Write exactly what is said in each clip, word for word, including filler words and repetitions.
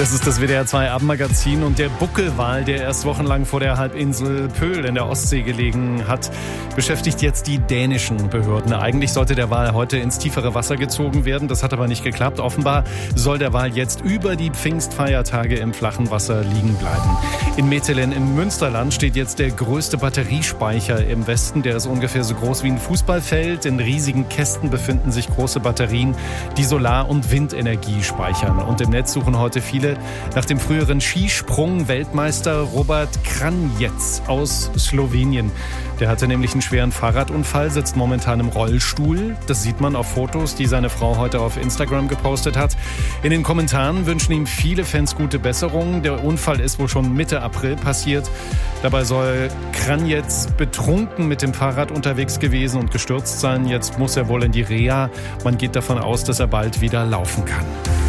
Das ist das W D R zwei Abendmagazin und der Buckelwal, der erst wochenlang vor der Halbinsel Pöhl in der Ostsee gelegen hat, beschäftigt jetzt die dänischen Behörden. Eigentlich sollte der Wal heute ins tiefere Wasser gezogen werden, das hat aber nicht geklappt. Offenbar soll der Wal jetzt über die Pfingstfeiertage im flachen Wasser liegen bleiben. In Metelen im Münsterland steht jetzt der größte Batteriespeicher im Westen. Der ist ungefähr so groß wie ein Fußballfeld. In riesigen Kästen befinden sich große Batterien, die Solar- und Windenergie speichern. Und im Netz suchen heute viele nach dem früheren Skisprung-Weltmeister Robert Kranjec aus Slowenien. Der hatte nämlich einen schweren Fahrradunfall, sitzt momentan im Rollstuhl. Das sieht man auf Fotos, die seine Frau heute auf Instagram gepostet hat. In den Kommentaren wünschen ihm viele Fans gute Besserung. Der Unfall ist wohl schon Mitte April passiert. Dabei soll Kranjec betrunken mit dem Fahrrad unterwegs gewesen und gestürzt sein. Jetzt muss er wohl in die Reha. Man geht davon aus, dass er bald wieder laufen kann.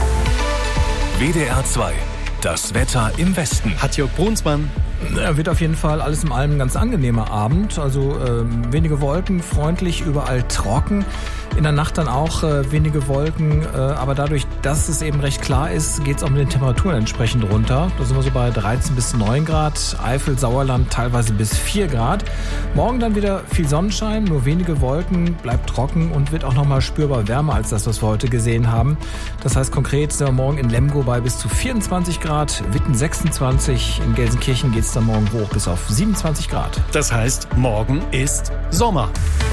W D R zwei, das Wetter im Westen. Hat-Jörg Brunsmann. Ja, wird auf jeden Fall alles in allem ein ganz angenehmer Abend. Also ähm, wenige Wolken, freundlich, überall trocken. In der Nacht dann auch äh, wenige Wolken. Äh, aber dadurch, dass es eben recht klar ist, geht es auch mit den Temperaturen entsprechend runter. Da sind wir so bei dreizehn bis neun Grad. Eifel, Sauerland teilweise bis vier Grad. Morgen dann wieder viel Sonnenschein, nur wenige Wolken, bleibt trocken und wird auch nochmal spürbar wärmer als das, was wir heute gesehen haben. Das heißt konkret sind wir morgen in Lemgo bei bis zu vierundzwanzig Grad, Witten sechsundzwanzig, in Gelsenkirchen geht es dann morgen hoch bis auf siebenundzwanzig Grad. Das heißt, morgen ist Sommer.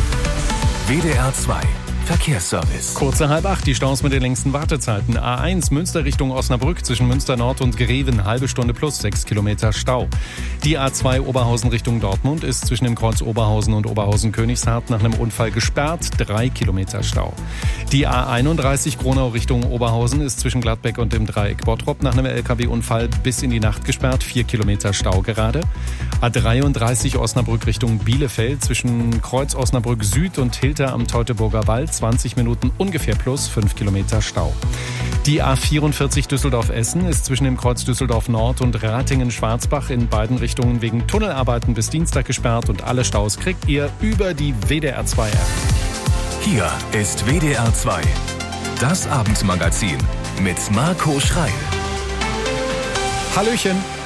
W D R zwei Verkehrsservice. Kurze halb acht, die Staus mit den längsten Wartezeiten. A eins Münster Richtung Osnabrück zwischen Münster Nord und Greven, halbe Stunde plus sechs Kilometer Stau. Die A zwei Oberhausen Richtung Dortmund ist zwischen dem Kreuz Oberhausen und Oberhausen-Königshardt nach einem Unfall gesperrt, drei Kilometer Stau. Die A einunddreißig Gronau Richtung Oberhausen ist zwischen Gladbeck und dem Dreieck Bottrop nach einem L K W-Unfall bis in die Nacht gesperrt, vier Kilometer Stau gerade. A dreiunddreißig Osnabrück Richtung Bielefeld zwischen Kreuz Osnabrück Süd und Hilter am Teutoburger Wald, zwanzig Minuten ungefähr plus fünf Kilometer Stau. Die A vierundvierzig Düsseldorf-Essen ist zwischen dem Kreuz Düsseldorf Nord und Ratingen-Schwarzbach in beiden Richtungen wegen Tunnelarbeiten bis Dienstag gesperrt und alle Staus kriegt ihr über die W D R zwei App. Hier ist W D R zwei, das Abendmagazin mit Marco Schreil. Hallöchen.